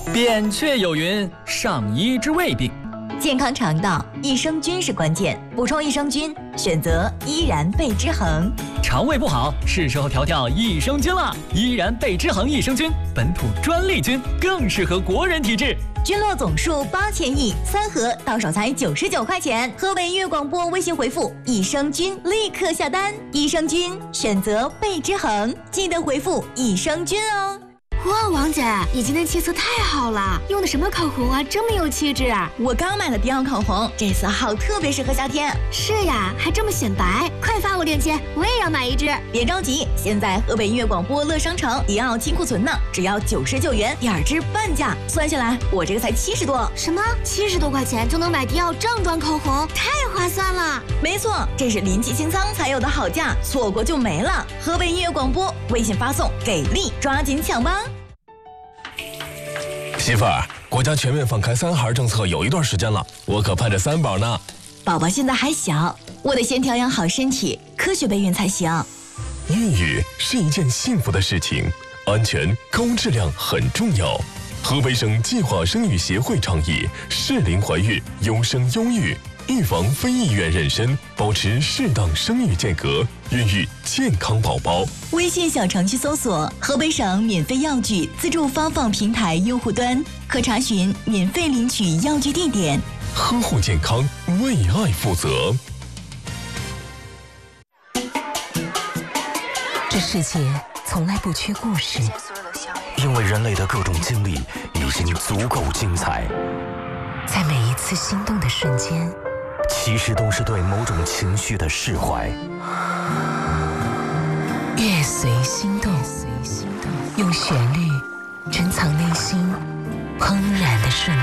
扁鹊有云：上医治未病。 健康肠道，益生菌是关键，补充益生菌，选择依然贝之恒。 肠胃不好，是时候调调益生菌了。依然贝之恒益生菌，本土专利菌，更适合国人体质。 菌落总数8000亿，3盒到手才99块钱。河北音乐广播微信回复益生菌，立刻下单。益生菌选择贝之恒，记得回复益生菌哦。 哇，王姐，你今天气色太好了，用的什么口红啊，这么有气质啊！ 我刚买了迪奥口红，这色号特别适合夏天。 是呀，还这么显白，快发我链接，我也要买一支。 别着急，现在河北音乐广播乐商城迪奥清库存呢，只要99元，2支半价，算下来我这个才70多。 什么？70多块钱就能买迪奥正装口红，太划算了！ 没错，这是临期清仓才有的好价，错过就没了。河北音乐广播微信发送给力，抓紧抢吧！ 媳妇儿，国家全面放开3孩政策有一段时间了，我可盼着3宝呢。 宝宝现在还小，我得先调养好身体，科学备孕才行。 孕育是一件幸福的事情，安全高质量很重要。河北省计划生育协会倡议适龄怀孕，优生优育，预防非意愿妊娠，保持适当生育间隔，孕育健康宝宝。 微信小程序搜索河北省免费药具自助发放平台用户端，可查询免费领取药具地点。 呵护健康，为爱负责。 这世界从来不缺故事， 因为人类的各种经历已经足够精彩， 在每一次心动的瞬间， 其实都是对某种情绪的释怀。 乐随心动，用旋律珍藏内心怦然的瞬